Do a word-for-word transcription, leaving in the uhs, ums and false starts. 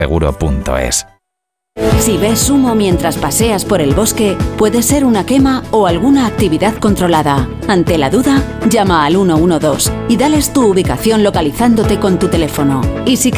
seguro punto es. Si ves humo mientras paseas por el bosque, puede ser una quema o alguna actividad controlada. Ante la duda, llama al uno uno dos y dales tu ubicación localizándote con tu teléfono. Y si